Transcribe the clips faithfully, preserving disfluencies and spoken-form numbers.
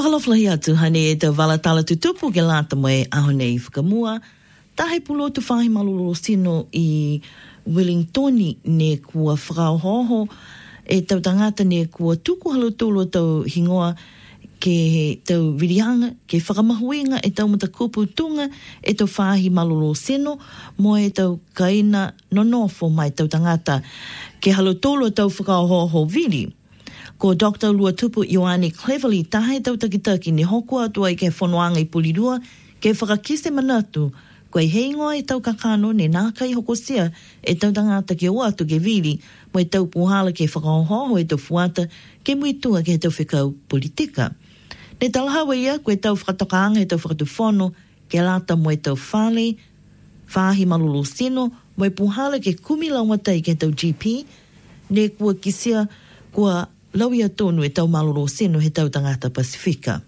Whakaloflahi atu hane e tau walatala tutupu ke lata moe ahonei whakamua. Tahe pulo tu whahi malolo sino i Wellingtoni ne kua whakaohoho e tau tangata ne kua tuku halutolo tau hingoa ke he tau virianga, ke whakamahuinga e tau matakupu tunga e tau whahi malolo sino mo e tau kaina nonofo mai tau tangata ke halutolo tau whakaohoho vili. Ko Doctor Luatupu Ioane Cleverly tahe tau takitaki ni hokua atua i ke whonoanga i Pulirua ke whakakise manatu koe heingoa e tau kakano ne nākai hokosia e tau tangata ke oatu ke vili mo e tau puhala ke whakaohoho e tau fuata ke muitua ke tau whekau politika. Ne talahawa ia koe tau whakatokaanga e tau whakatufono ke lata mo e tau whale, whahi malolo sino mo e puhala ke kumilawatai ke tau G P ne kua kisia kua lauia tonu e tau malolo sino he tau tangata Pasifika.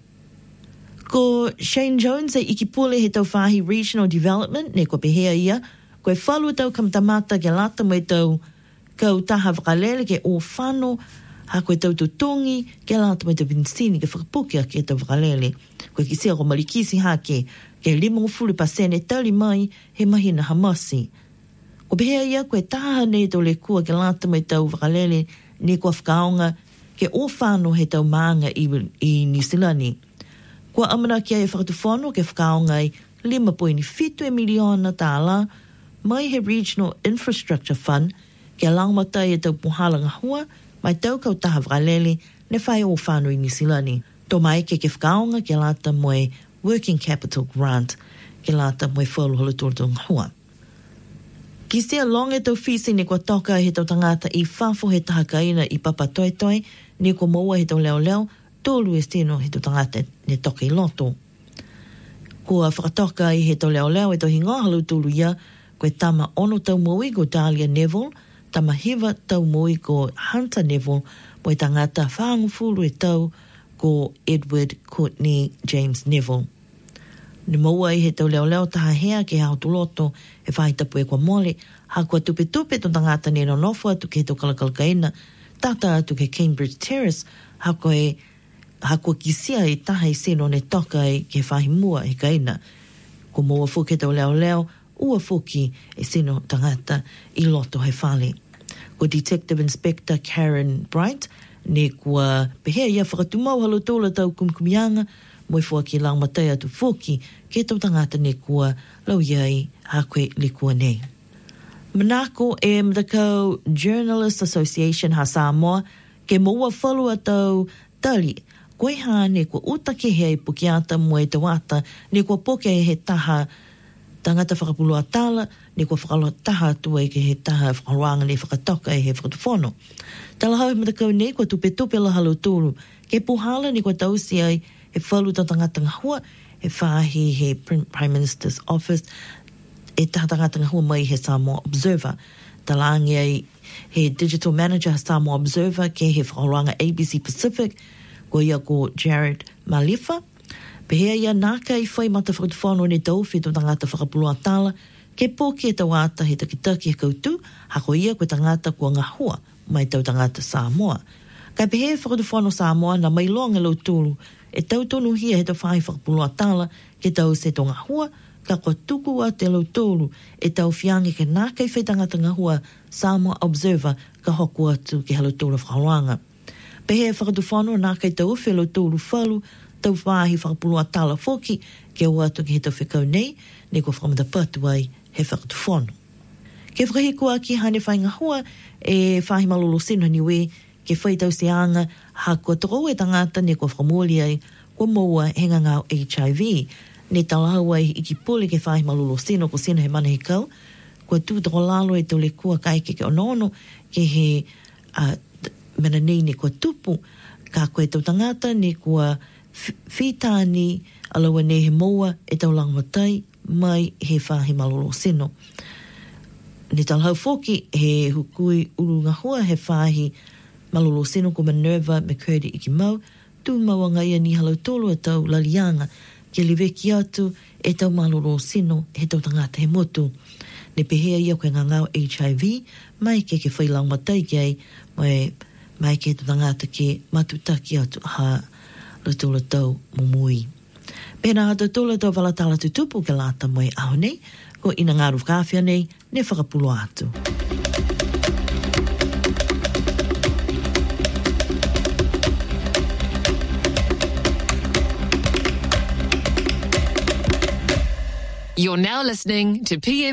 Ko Shane Jones e ikipule he tau whahi Regional Development ne ko pehea ia, koe whalu tau kamtamata ke lata mo e tau kau taha whakalele ke o whano ha koe tau tutungi ke lata mo e tau Vincini ke whakapukia ke tau whakalele. Koe kisia ko malikisi ha ke ke limo fulu pasene tali mai he mahina hamasi. Ko pehea ia koe taha ne tau le kua ke lata mo e tau whakalele ne kua whakaonga ke o whāno he tau maanga i, i Nisilani. Kua amana kia e whakatufono ke whakaonga i lima poini fitu e miliona tāla mai he Regional Infrastructure Fund ke langmatai e tau puhalanga hua mai tau kau taha whakalele ne whai o whāno i Nisilani. Tō mai ke ke whakaonga ke lata moe Working Capital Grant ke lata moe whalu halutordong hua. Ki sea longe tau fisi ne kua toka he tau tangata i whafo he tahakaina i papa toi toi ne kua maua he tau leo leo tōlu e steno he tau tangata ne toka i loto. Kua whakatoka i he tau leo leo e tau hingoa halu tūlu ia koe tama ono tau moui ko Dahlia Neville, tama hiva tau moui ko Hunter Neville mo e tangata whaangufuru e tau ko Edward Courtney James Neville. Ni maua i he tau leo leo taha hea ke hao tu loto e whaitapu e kua mole, ha kua tupe tupe ton tangata ne no nofu atu ke he tau kalakalakaina, tata atu ke Cambridge Terrace, ha koe, ha kua kisia i taha i seno ne toka i ke whahimua e kaina. Ko maua fuki tau leo leo, ua fuki e seno tangata i loto he whale. Ko Detective Inspector Karen Bright, ne kua pehea ia whakatumau halo tola tau kumkumianga, moi fua ki lang matai atu fuki ke tau tangata ne kua lau iai ha koe le kua nei. Manako e Mtakau Journalist Association ha Samoa ke maua whalu atau tali koe ha ne kua uta ke hea i pukiata mo e tawata ne kua poke e he taha tangata whakapulua tala ne kua whakaloa taha atua e ke he taha whakaroanga ne whakatoka e he whakatufono. Tala hau e Mtakau ne kua tupe tupe la halo tūru ke puhala ne kua tausi ai e whalu ta tangata ngahua, e whahi he Prime Minister's Office, e taha tangata ngahua mai he Samoa Observer. Talangi ai he Digital Manager ha Samoa Observer ke he whakaranga A B C Pacific, ko ia ko Jared Malifa. Pehea ia nāka i whai mata whakatufono ne tauwhi to tangata whakapulua tala, ke pōki e tawata he takitaki e koutu, hako ia ko tangata kua ngahua mai tau tangata Samoa. Kai pehea whakatufono Samoa na mai longa lau tūru, e tau tonu hia he tau whai whakapulua tala ke tau se tonga hua, ka kua tuku a te lau tōru e tau whiangi ke nākai whaitangata ngahua Samoa Observer ka hoku atu ke halo tōru whakaroanga. Pehea whakatufono nākai tau uwhi lau tōru whalu, tau whahi whakapulua tala whoki ke ua atu ke he tau whekau nei, ne kua whakamata patu ai he whakatufono. Ke whakahikua ki hane whai ngahua e whahi malolo sino niwe ke whaitau se anga ha kua toko e tangata ne kua whakamoli ai kua maua henga ngau H I V. Ne talahau ai i ki pule ke whahi malolo sino ko sena he mana he kau. Kua tū toko lalo e tau le kua kai ke ke onono ke he uh, mena nei ne kua tupu ka koe tau tangata ne kua whitāni alawa ne he maua e tau langmatai mai he whahi malolo sino. Ne talahau foki he hukui uru ngahua he whahi malolo sino ko Minerva McCurdy i ki mau, tū maua ngai ni halau tolu e tau lalianga, ke liweki atu e tau malolo sino he tau tangata he motu. Ne pehea ia koe ngangau H I V, mai ke ke whailang matai ki ai, mai, mai ke tau tangata ke matutaki atu ha le tula tau mumui. Pena hata tula tau walatala tutupu ke lata mai aho nei, ko ina ngaru kawhia nei, ne whakapulo atu. You're now listening to P M